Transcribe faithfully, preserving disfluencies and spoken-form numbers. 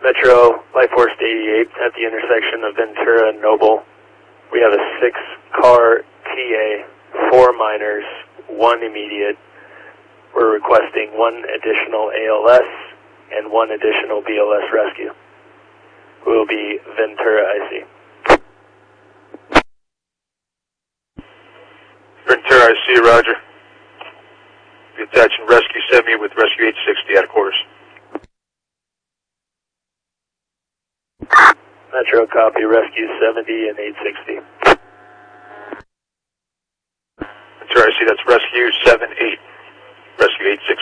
Metro, Life Force eighty-eight at the intersection of Ventura and Noble. We have a six-car T A, four minors, one immediate. We're requesting one additional A L S and one additional B L S rescue. We'll be Ventura I C. Ventura I C, roger. Be attaching rescue seventy with rescue eight sixty out of quarters. Metro, copy, rescue seventy and eight sixty. Ventura I C, that's rescue seven eight. Rescue eight sixty.